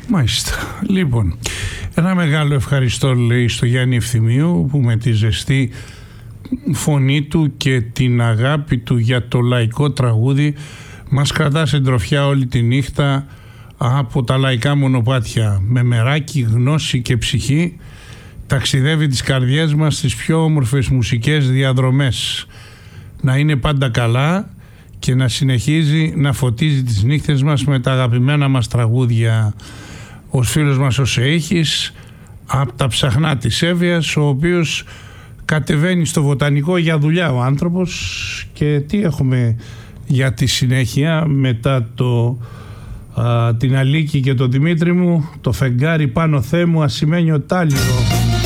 Μάλιστα. Λοιπόν, ένα μεγάλο ευχαριστώ λέει στο Γιάννη Ευθυμίου που με τη ζεστή φωνή του και την αγάπη του για το λαϊκό τραγούδι μας κρατά συντροφιά όλη τη νύχτα από τα λαϊκά μονοπάτια. Με μεράκι, γνώση και ψυχή ταξιδεύει τις καρδιές μας στις πιο όμορφες μουσικές διαδρομές. Να είναι πάντα καλά και να συνεχίζει να φωτίζει τις νύχτες μας με τα αγαπημένα μας τραγούδια. Ο φίλος μας ο Σεΐχης από τα ψαχνά της Εύβοιας, ο οποίος κατεβαίνει στο βοτανικό για δουλειά ο άνθρωπος. Και τι έχουμε για τη συνέχεια μετά την Αλίκη και τον Δημήτρη μου? Το φεγγάρι πάνω Θεέ μου ασημένιο τάλιρο.